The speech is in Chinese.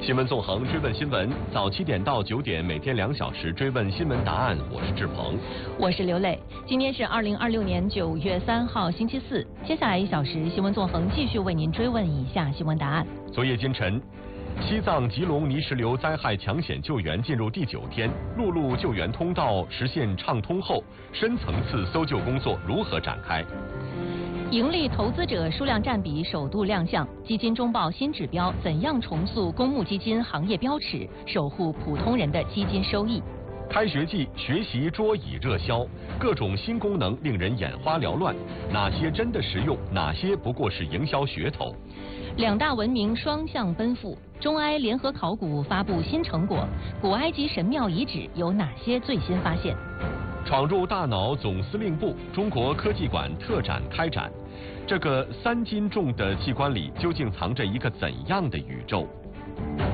新闻纵横，追问新闻，早7点到9点，每天2小时追问新闻答案。我是志鹏， 我是刘磊。今天是2026年9月3号，星期四。接下来1小时，新闻纵横继续为您追问以下新闻答案。 昨夜今晨，西藏吉隆泥石流灾害抢险救援进入第9天，陆路救援通道实现畅通后，深层次搜救工作如何展开？ 盈利投资者数量占比首度亮相，基金中报新指标怎样重塑公募基金行业标尺，守护普通人的基金收益？ 开学季学习桌椅热销，各种新功能令人眼花缭乱，哪些真的实用，哪些不过是营销噱头 ？2大文明双向奔赴，中埃联合考古发布新成果，古埃及神庙遗址有哪些最新发现？ 闯入大脑总司令部，中国科技馆特展开展。这个3斤重的器官里究竟藏着一个怎样的宇宙？